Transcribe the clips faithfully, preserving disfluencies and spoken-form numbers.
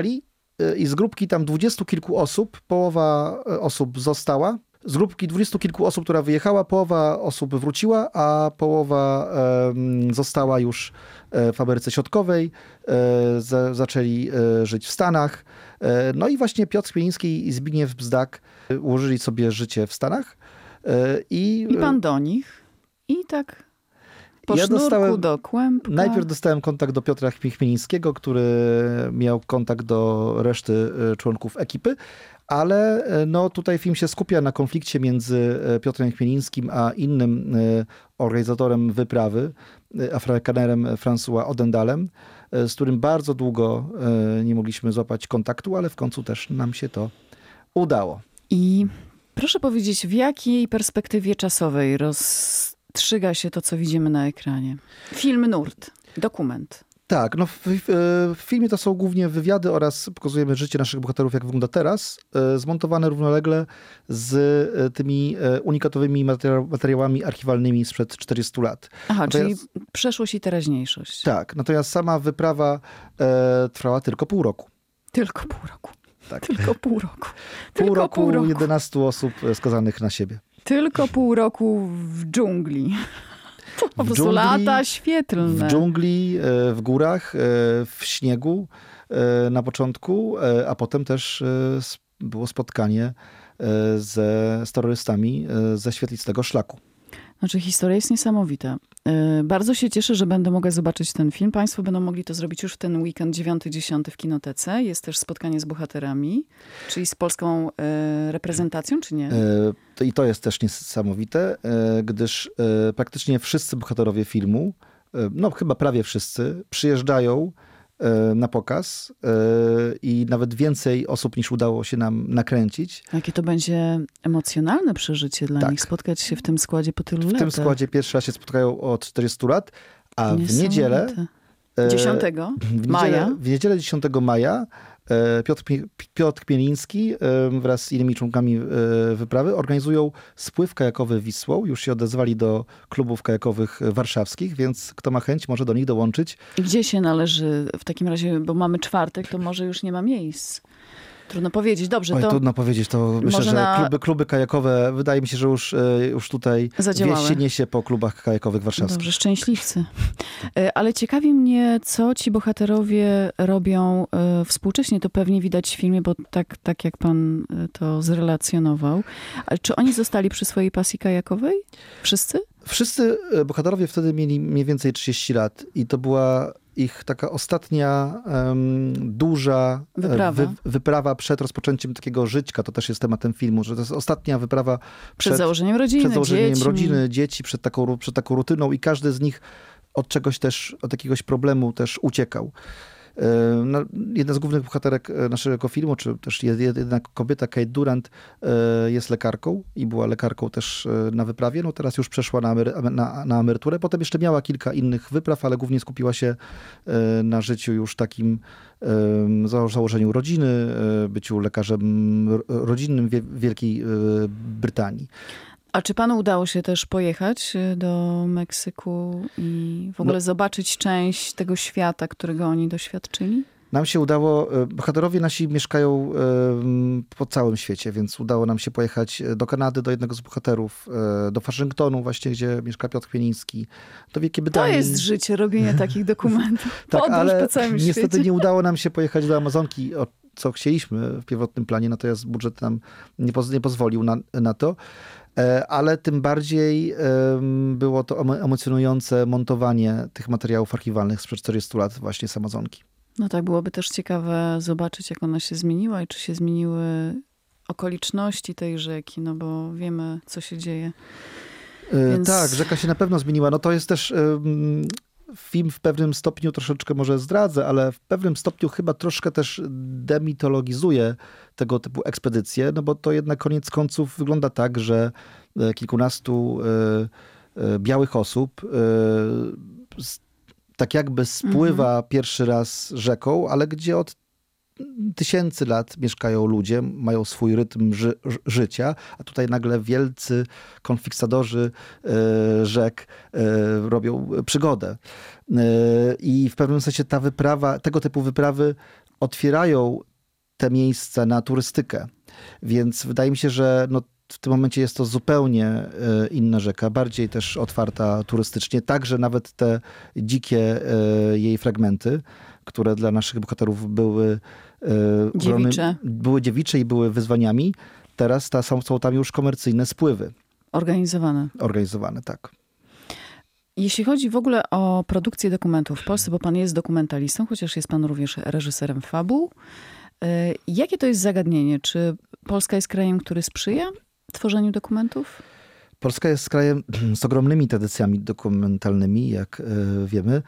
I z grupki tam dwudziestu kilku osób, połowa osób została. Z grupki dwudziestu kilku osób, która wyjechała, połowa osób wróciła, a połowa e, została już w Ameryce Środkowej. E, za, zaczęli e, żyć w Stanach. E, no i właśnie Piotr Chmieliński i Zbigniew Bzdak ułożyli sobie życie w Stanach. E, i, I pan do nich. I tak po ja sznurku dostałem, do kłębka. Najpierw dostałem kontakt do Piotra Chmielińskiego, który miał kontakt do reszty członków ekipy. Ale no, tutaj film się skupia na konflikcie między Piotrem Chmielińskim a innym organizatorem wyprawy, Afrykanerem François Odendalem, z którym bardzo długo nie mogliśmy złapać kontaktu, ale w końcu też nam się to udało. I proszę powiedzieć, w jakiej perspektywie czasowej rozstrzyga się to, co widzimy na ekranie? Film Nurt, dokument. Tak, no w, w, w filmie to są głównie wywiady oraz pokazujemy życie naszych bohaterów, jak wygląda teraz, e, zmontowane równolegle z e, tymi e, unikatowymi materiał, materiałami archiwalnymi sprzed czterdziestu lat. Aha, natomiast, czyli przeszłość i teraźniejszość. Tak, natomiast sama wyprawa e, trwała tylko pół roku. Tylko pół roku. Tak. Tylko pół roku. Pół Tylko roku, pół roku. jedenastu osób skazanych na siebie. Tylko pół roku w dżungli. To po prostu dżungli, lata świetlne. W dżungli, w górach, w śniegu na początku, a potem też było spotkanie ze, z terrorystami ze świetlistego szlaku. Znaczy, historia jest niesamowita. Bardzo się cieszę, że będę mogła zobaczyć ten film. Państwo będą mogli to zrobić już w ten weekend dziewiąty dziesiąty w Kinotece. Jest też spotkanie z bohaterami, czyli z polską reprezentacją, czy nie? I to jest też niesamowite, gdyż praktycznie wszyscy bohaterowie filmu, no chyba prawie wszyscy, przyjeżdżają na pokaz i nawet więcej osób niż udało się nam nakręcić. Jakie to będzie emocjonalne przeżycie dla tak. nich, spotkać się w tym składzie po tylu w latach. W tym składzie pierwszy raz się spotkają od czterdziestu lat, a w niedzielę... dziesiątego w niedzielę, maja. W niedzielę dziesiątego maja Piotr, Piotr Chmieliński wraz z innymi członkami wyprawy organizują spływ kajakowy Wisłą. Już się odezwali do klubów kajakowych warszawskich, więc kto ma chęć, może do nich dołączyć. I gdzie się należy w takim razie, bo mamy czwartek, to może już nie ma miejsc. Trudno powiedzieć. Dobrze, Oj, to... trudno powiedzieć. To myślę, że na... kluby, kluby kajakowe, wydaje mi się, że już, już tutaj wieść się niesie po klubach kajakowych warszawskich. Dobrze, szczęśliwcy. Ale ciekawi mnie, co ci bohaterowie robią współcześnie. To pewnie widać w filmie, bo tak, tak jak pan to zrelacjonował. Ale czy oni zostali przy swojej pasji kajakowej? Wszyscy? Wszyscy bohaterowie wtedy mieli mniej więcej trzydzieści lat i to była ich taka ostatnia um, duża wyprawa. Wy, wyprawa przed rozpoczęciem takiego żyćka. To też jest tematem filmu, że to jest ostatnia wyprawa przed, przed założeniem rodziny, przed założeniem dziećmi. rodziny, dzieci, przed taką, przed taką rutyną i każdy z nich od czegoś też, od jakiegoś problemu też uciekał. No, jedna z głównych bohaterek naszego filmu, czy też jedna kobieta, Kate Durant, jest lekarką i była lekarką też na wyprawie. No teraz już przeszła na, emery- na, na emeryturę. Potem jeszcze miała kilka innych wypraw, ale głównie skupiła się na życiu już takim założeniu rodziny, byciu lekarzem rodzinnym w Wielkiej Brytanii. A czy panu udało się też pojechać do Meksyku i w ogóle no, zobaczyć część tego świata, którego oni doświadczyli? Nam się udało, bohaterowie nasi mieszkają po całym świecie, więc udało nam się pojechać do Kanady, do jednego z bohaterów, do Waszyngtonu właśnie, gdzie mieszka Piotr Chmieliński, do Wielkiej Brytanii. To jest życie, robienie takich dokumentów. Tak, Podróż ale po całym niestety świecie. nie udało nam się pojechać do Amazonki, co chcieliśmy w pierwotnym planie, natomiast budżet nam nie, poz- nie pozwolił na, na to. Ale tym bardziej było to emocjonujące montowanie tych materiałów archiwalnych sprzed czterdziestu lat właśnie z Amazonki. No tak, byłoby też ciekawe zobaczyć, jak ona się zmieniła i czy się zmieniły okoliczności tej rzeki, no bo wiemy, co się dzieje. Więc... Tak, rzeka się na pewno zmieniła. No to jest też... Um, film w pewnym stopniu troszeczkę może zdradzę, ale w pewnym stopniu chyba troszkę też demitologizuje tego typu ekspedycje, no bo to jednak koniec końców wygląda tak, że kilkunastu y, y, białych osób y, tak jakby spływa mhm. pierwszy raz rzeką, ale gdzie od tysięcy lat mieszkają ludzie, mają swój rytm ży- życia, a tutaj nagle wielcy konkwistadadorzy e, rzek e, robią przygodę. E, I w pewnym sensie ta wyprawa, tego typu wyprawy otwierają te miejsca na turystykę. Więc wydaje mi się, że no, w tym momencie jest to zupełnie inna rzeka, bardziej też otwarta turystycznie. Także nawet te dzikie jej fragmenty, które dla naszych bohaterów były dziewicze, były dziewicze i były wyzwaniami, teraz ta, są, są tam już komercyjne spływy. Organizowane. Organizowane, tak. Jeśli chodzi w ogóle o produkcję dokumentów w Polsce, bo pan jest dokumentalistą, chociaż jest pan również reżyserem fabuł. Jakie to jest zagadnienie? Czy Polska jest krajem, który sprzyja tworzeniu dokumentów? Polska jest krajem z ogromnymi tradycjami dokumentalnymi, jak wiemy.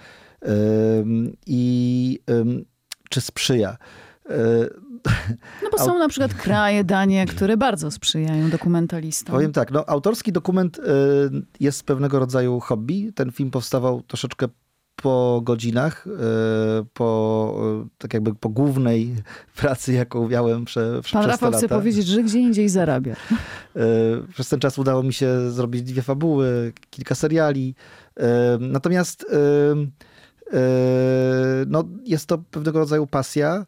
I czy sprzyja? No bo są na przykład kraje, Danie, które bardzo sprzyjają dokumentalistom. Powiem tak, no, autorski dokument jest pewnego rodzaju hobby. Ten film powstawał troszeczkę po godzinach, po, tak jakby po głównej pracy, jaką miałem prze, przez Pan te Rafał lata. chce powiedzieć, że gdzie indziej zarabia. Przez ten czas udało mi się zrobić dwie fabuły, kilka seriali. Natomiast no, jest to pewnego rodzaju pasja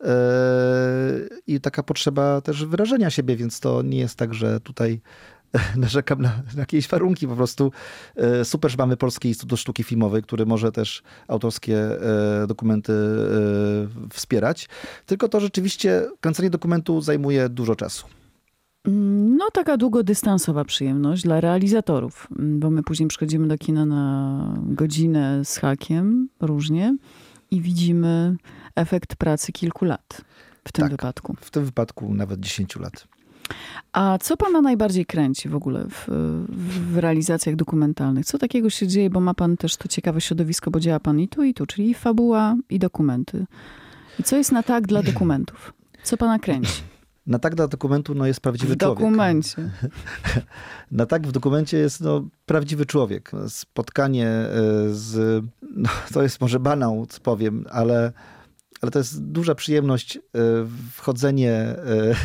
i taka potrzeba też wyrażenia siebie, więc to nie jest tak, że tutaj narzekam na, na jakieś warunki. Po prostu super, że mamy Polski Instytut Sztuki Filmowej, który może też autorskie dokumenty wspierać. Tylko to rzeczywiście kręcenie dokumentu zajmuje dużo czasu. No taka długodystansowa przyjemność dla realizatorów, bo my później przychodzimy do kina na godzinę z hakiem, różnie, i widzimy efekt pracy kilku lat w tym tak, wypadku. W tym wypadku nawet dziesięciu lat. A co pana najbardziej kręci w ogóle w, w realizacjach dokumentalnych? Co takiego się dzieje, bo ma pan też to ciekawe środowisko, bo działa pan i tu, i tu, czyli i fabuła, i dokumenty. I co jest na tak dla dokumentów? Co pana kręci? Na tak dla dokumentu no, jest prawdziwy w człowiek. W dokumencie. Na tak w dokumencie jest no, prawdziwy człowiek. Spotkanie z... No, to jest może banał, co powiem, ale, ale to jest duża przyjemność wchodzenie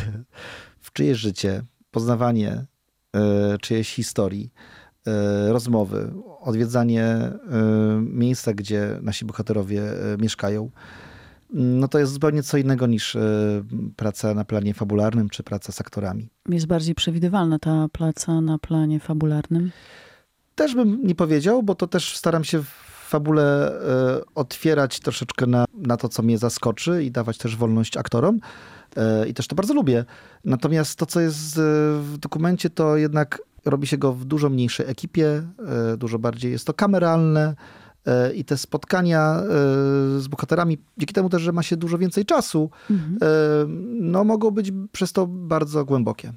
w czyjeś życie, poznawanie czyjejś historii, rozmowy, odwiedzanie miejsca, gdzie nasi bohaterowie mieszkają. No to jest zupełnie co innego niż praca na planie fabularnym, czy praca z aktorami. Jest bardziej przewidywalna ta praca na planie fabularnym? Też bym nie powiedział, bo to też staram się w fabule otwierać troszeczkę na, na to, co mnie zaskoczy i dawać też wolność aktorom. I też to bardzo lubię. Natomiast to, co jest w dokumencie, to jednak robi się go w dużo mniejszej ekipie, dużo bardziej jest to kameralne. I te spotkania z bohaterami, dzięki temu też, że ma się dużo więcej czasu, mhm. no mogą być przez to bardzo głębokie.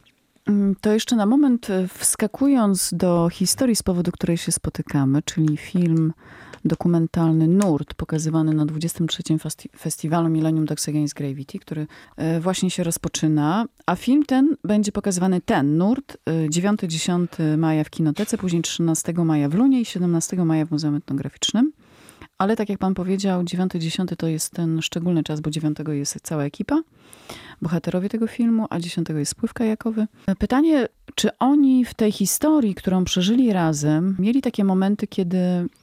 To jeszcze na moment wskakując do historii, z powodu której się spotykamy, czyli film dokumentalny Nurt, pokazywany na dwudziestym trzecim Festiwalu Millennium Dogs Against Gravity, który właśnie się rozpoczyna, a film ten będzie pokazywany, ten Nurt, dziewiątego do dziesiątego maja w Kinotece, później trzynastego maja w Lunie i siedemnastego maja w Muzeum Etnograficznym. Ale tak jak pan powiedział, dziewiąty dziesiąty to jest ten szczególny czas, bo dziewiątego jest cała ekipa, bohaterowie tego filmu, a dziesiątego jest spływ kajakowy. Pytanie, czy oni w tej historii, którą przeżyli razem, mieli takie momenty, kiedy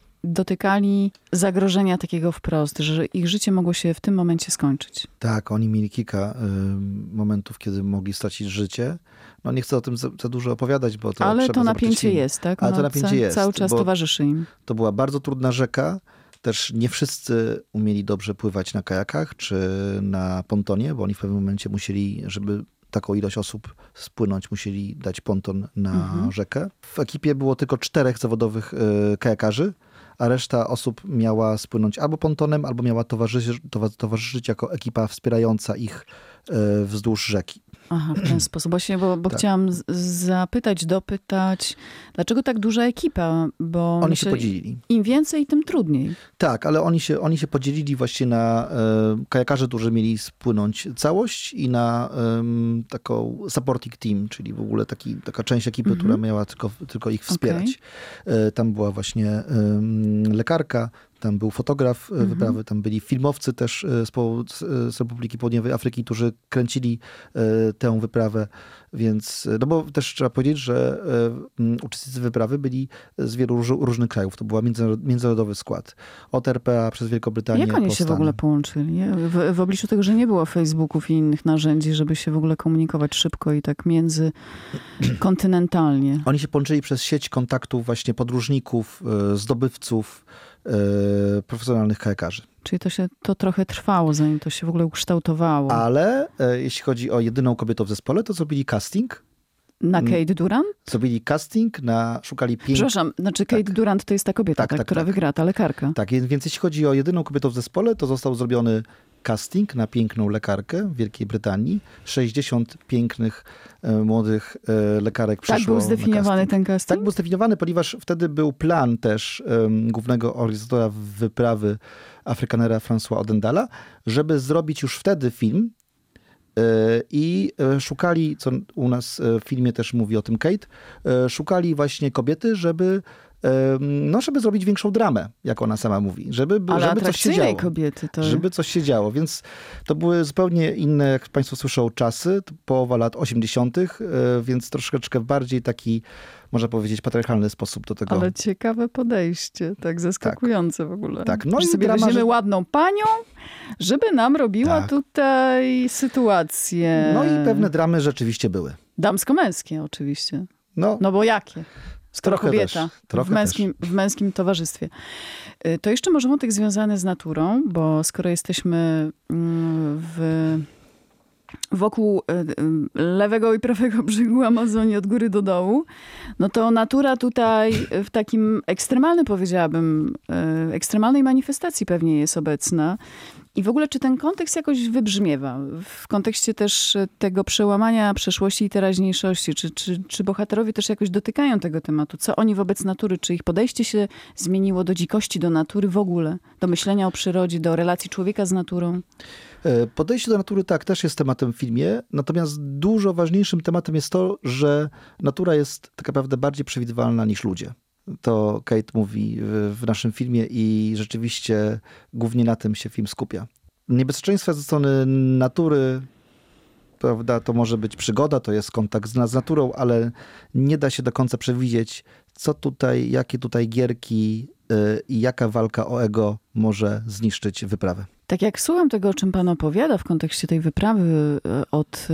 dotykali zagrożenia takiego wprost, że ich życie mogło się w tym momencie skończyć? Tak, oni mieli kilka y, momentów, kiedy mogli stracić życie. No nie chcę o tym za, za dużo opowiadać, bo to Ale trzeba to napięcie film. jest, tak? Ale no, to napięcie ca- jest. Cały czas towarzyszy im. To była bardzo trudna rzeka. Też nie wszyscy umieli dobrze pływać na kajakach czy na pontonie, bo oni w pewnym momencie musieli, żeby taką ilość osób spłynąć, musieli dać ponton na mhm. rzekę. W ekipie było tylko czterech zawodowych y, kajakarzy, a reszta osób miała spłynąć albo pontonem, albo miała towarzyszyć, towarzyszyć jako ekipa wspierająca ich y, wzdłuż rzeki. Aha, w ten sposób. Właśnie, bo, bo tak. chciałam z- zapytać, dopytać, dlaczego tak duża ekipa? Bo oni się podzielili. Im więcej, tym trudniej. Tak, ale oni się, oni się podzielili właśnie na e, kajakarzy, którzy mieli spłynąć całość i na e, taką supporting team, czyli w ogóle taki, taka część ekipy, mhm. która miała tylko, tylko ich wspierać. Okay. E, tam była właśnie e, lekarka, tam był fotograf mhm. wyprawy, tam byli filmowcy też z, z Republiki Południowej Afryki, którzy kręcili tę wyprawę, więc, no bo też trzeba powiedzieć, że uczestnicy wyprawy byli z wielu różnych krajów. To był międzynarodowy skład. Od R P A przez Wielką Brytanię. Jak oni po się Stany. w ogóle połączyli? W, w obliczu tego, że nie było Facebooków i innych narzędzi, żeby się w ogóle komunikować szybko i tak międzykontynentalnie. Oni się połączyli przez sieć kontaktów właśnie podróżników, zdobywców, profesjonalnych kajakarzy. Czyli to się to trochę trwało, zanim to się w ogóle ukształtowało. Ale e, jeśli chodzi o jedyną kobietę w zespole, to zrobili casting. Na Kate Durant? Zrobili casting, na, szukali pięć... Przepraszam, znaczy Kate tak. Durant to jest ta kobieta, tak, tak, tak, która tak. wygra, ta lekarka. Tak, więc jeśli chodzi o jedyną kobietę w zespole, to został zrobiony casting na piękną lekarkę w Wielkiej Brytanii. sześćdziesiąt pięknych, e, młodych e, lekarek przyszło. Tak był zdefiniowany casting. ten casting? Tak był zdefiniowany, ponieważ wtedy był plan też e, głównego organizatora wyprawy Afrykanera François Odendala, żeby zrobić już wtedy film e, i e, szukali, co u nas w filmie też mówi o tym Kate, e, szukali właśnie kobiety, żeby no, żeby zrobić większą dramę, jak ona sama mówi. Żeby, Ale żeby coś się działo. kobiety. To... Żeby coś się działo. Więc to były zupełnie inne, jak państwo słyszą, czasy. Połowa lat osiemdziesiątych, więc troszeczkę bardziej taki, można powiedzieć, patriarchalny sposób do tego. Ale ciekawe podejście, tak zaskakujące tak. w ogóle. Tak. No że i sobie drama, weźmiemy że... ładną panią, żeby nam robiła tak. tutaj sytuację. No i pewne dramy rzeczywiście były. Damsko-męskie oczywiście. No, no bo jakie? Skoro trochę kobieta też, trochę w, męskim, w męskim towarzystwie. To jeszcze może wątek związany z naturą, bo skoro jesteśmy w, wokół lewego i prawego brzegu Amazonii od góry do dołu, no to natura tutaj w takim ekstremalnym, powiedziałabym, ekstremalnej manifestacji pewnie jest obecna. I w ogóle czy ten kontekst jakoś wybrzmiewa? W kontekście też tego przełamania przeszłości i teraźniejszości. Czy, czy, czy bohaterowie też jakoś dotykają tego tematu? Co oni wobec natury? Czy ich podejście się zmieniło do dzikości, do natury w ogóle? Do myślenia o przyrodzie, do relacji człowieka z naturą? Podejście do natury tak, też jest tematem w filmie. Natomiast dużo ważniejszym tematem jest to, że natura jest tak naprawdę bardziej przewidywalna niż ludzie. To Kate mówi w naszym filmie i rzeczywiście głównie na tym się film skupia. Niebezpieczeństwa ze strony natury, prawda, to może być przygoda, to jest kontakt z, z naturą, ale nie da się do końca przewidzieć, co tutaj, jakie tutaj gierki yy, i jaka walka o ego może zniszczyć wyprawę. Tak jak słucham tego, o czym pan opowiada w kontekście tej wyprawy od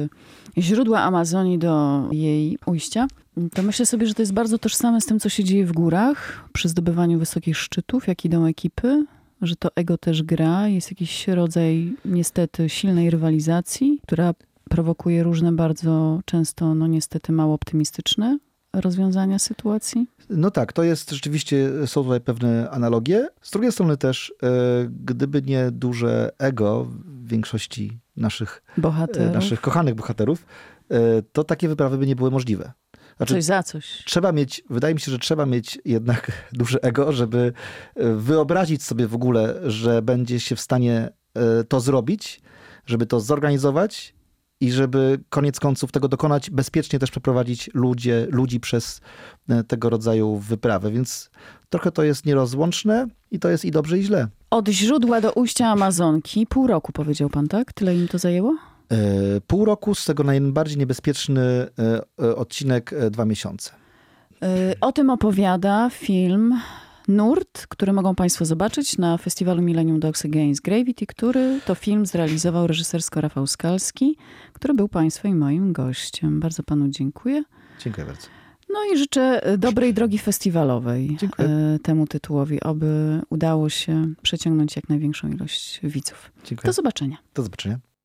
y, źródła Amazonii do jej ujścia, to myślę sobie, że to jest bardzo tożsame z tym, co się dzieje w górach, przy zdobywaniu wysokich szczytów, jak idą ekipy, że to ego też gra. Jest jakiś rodzaj niestety silnej rywalizacji, która prowokuje różne bardzo często, no niestety mało optymistyczne rozwiązania sytuacji. No tak, to jest rzeczywiście, są tutaj pewne analogie. Z drugiej strony też, gdyby nie duże ego większości naszych, bohaterów. naszych kochanych bohaterów, to takie wyprawy by nie były możliwe. Znaczy, coś za coś. Trzeba mieć, wydaje mi się, że trzeba mieć jednak duże ego, żeby wyobrazić sobie w ogóle, że będzie się w stanie to zrobić, żeby to zorganizować i żeby koniec końców tego dokonać, bezpiecznie też przeprowadzić ludzie, ludzi przez tego rodzaju wyprawę. Więc trochę to jest nierozłączne i to jest i dobrze, i źle. Od źródła do ujścia Amazonki pół roku, powiedział pan, tak? Tyle im to zajęło? Pół roku, z tego najbardziej niebezpieczny odcinek dwa miesiące. O tym opowiada film Nurt, który mogą państwo zobaczyć na festiwalu Millennium Dogs Against Gravity, który to film zrealizował reżysersko Rafał Skalski, który był państwa i moim gościem. Bardzo panu dziękuję. Dziękuję bardzo. No i życzę dobrej drogi festiwalowej Dziękuję. temu tytułowi, aby udało się przeciągnąć jak największą ilość widzów. Dziękuję. Do zobaczenia. Do zobaczenia.